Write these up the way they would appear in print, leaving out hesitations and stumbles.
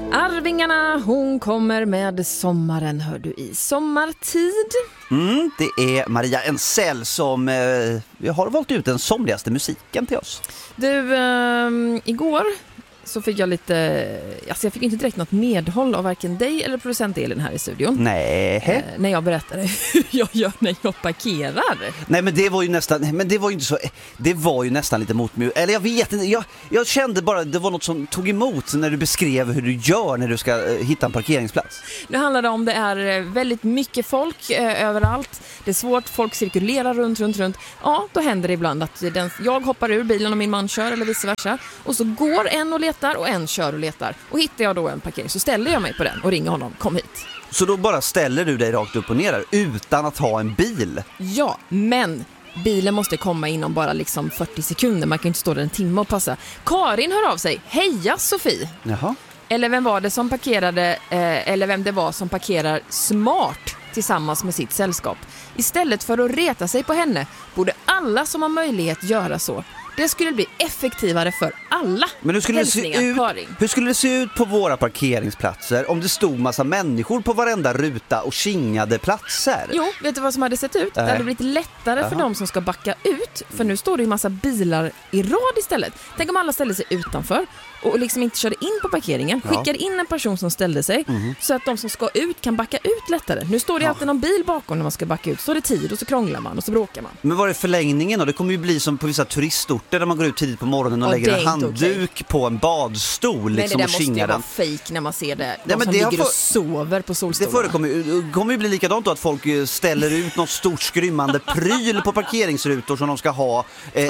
Arvingarna, hon kommer med sommaren, hör du, i sommartid. Det är Maria Ensell som har valt ut den somligaste musiken till oss. Du, igår så fick jag jag fick inte direkt något medhåll av varken dig eller producent Elin här i studion. Nej. När jag berättade hur jag gör när jag parkerar. Nej, men det var ju nästan, det var ju inte så, det var ju nästan lite motmjö. Eller jag vet inte, jag kände bara det var något som tog emot när du beskrev hur du gör när du ska hitta en parkeringsplats. Nu handlar det om det är väldigt mycket folk överallt. Det är svårt, folk cirkulerar runt. Ja, då händer det ibland att jag hoppar ur bilen och min man kör eller vice versa. Och så går en och letar och en kör och letar. Och hittar jag då en parkering så ställer jag mig på den och ringer honom, kom hit. Så då bara ställer du dig rakt upp och ner utan att ha en bil? Ja, men bilen måste komma inom bara liksom 40 sekunder. Man kan inte stå där en timme och passa. Karin hör av sig. Heja Sofie! Jaha. Eller vem var det som parkerade, eller vem det var som parkerar smart tillsammans med sitt sällskap. Istället för att reta sig på henne borde alla som har möjlighet göra så. Det skulle bli effektivare för alla. Men hur skulle det se ut på våra parkeringsplatser om det stod massa människor på varenda ruta och kingade platser? Jo, vet du vad som hade sett ut? Det hade blivit lättare för de som ska backa ut. För nu står det ju massa bilar i rad istället. Tänk om alla ställde sig utanför och liksom inte körde in på parkeringen. Skickade in en person som ställde sig så att de som ska ut kan backa ut lättare. Nu står det alltid någon bil bakom när man ska backa ut. Så är det tid och så krånglar man och så bråkar man. Men vad är förlängningen då? Det kommer ju bli som på vissa turistorter där man går ut tidigt på morgonen och lägger en handduk på en badstol. Liksom, men det och måste ju vara fake när man ser det. De som ligger och sover på solstolarna. Det kommer ju bli likadant då att folk ställer ut något stort skrymmande pryl på parkeringsrutor som de ska ha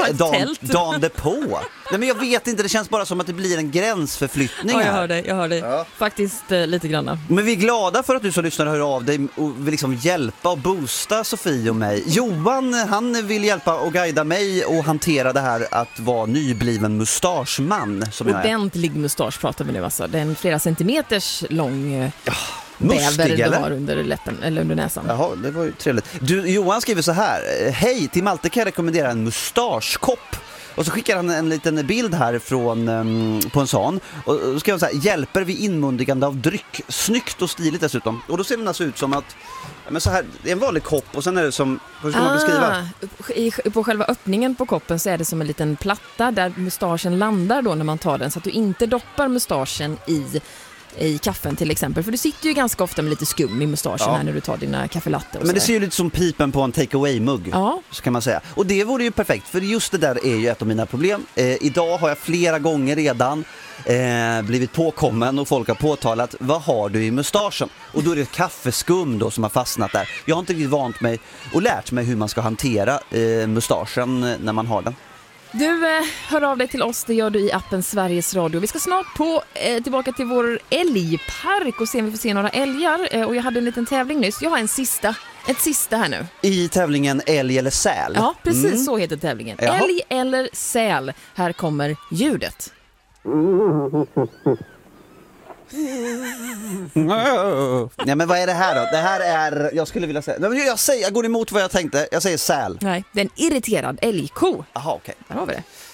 dagen depå. Nej, men jag vet inte, det känns bara som att det blir en gränsförflyttning här. Ja, jag hör dig. Ja. Faktiskt lite granna. Men vi är glada för att du som lyssnar hör av dig och vill liksom hjälpa och boosta Sofie och mig. Johan, han vill hjälpa och guida mig och hantera det här att vara nybliven mustaschman. Ordentlig mustasch pratar vi nu alltså. Det är en flera centimeters lång bäver du har under läppen eller under näsan. Jaha, det var ju trevligt. Johan skriver så här: hej, till Malte kan jag rekommendera en mustaschkopp. Och så skickar han en liten bild här på en sån. Och då ska jag säga, hjälper vid inmundigande av dryck. Snyggt och stiligt dessutom. Och då ser den alltså ut som att, men så här, det är en vanlig kopp och sen är det som, hur ska man beskriva? På själva öppningen på koppen så är det som en liten platta där mustaschen landar då när man tar den. Så att du inte doppar mustaschen i kaffen till exempel. För du sitter ju ganska ofta med lite skum i mustaschen här när du tar dina kaffelatte. Men det ser ju lite som pipen på en take-away-mugg, så kan man säga. Och det vore ju perfekt, för just det där är ju ett av mina problem. Idag har jag flera gånger redan blivit påkommen och folk har påtalat, vad har du i mustaschen? Och då är det kaffeskum då som har fastnat där. Jag har inte riktigt vant mig och lärt mig hur man ska hantera mustaschen när man har den. Du hör av dig till oss, det gör du i appen Sveriges Radio. Vi ska snart tillbaka till vår älgpark och se om vi får se några älgar. Och jag hade en liten tävling nyss. Jag har ett sista här nu. I tävlingen älg eller säl? Ja, precis så heter tävlingen. Jaha. Älg eller säl. Här kommer ljudet. Nej, men vad är det här då? Det här är, jag skulle vilja säga, jag går emot vad jag tänkte. Jag säger säl. Nej, det är en irriterad älgko. Jaha, okej. Där har vi det.